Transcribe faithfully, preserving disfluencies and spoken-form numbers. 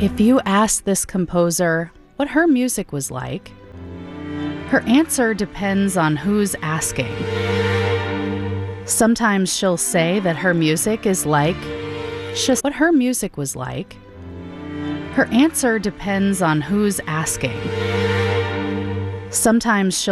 If you ask this composer what her music was like, her answer depends on who's asking. Sometimes she'll say that her music is like just what her music was like. Her answer depends on who's asking. Sometimes she'll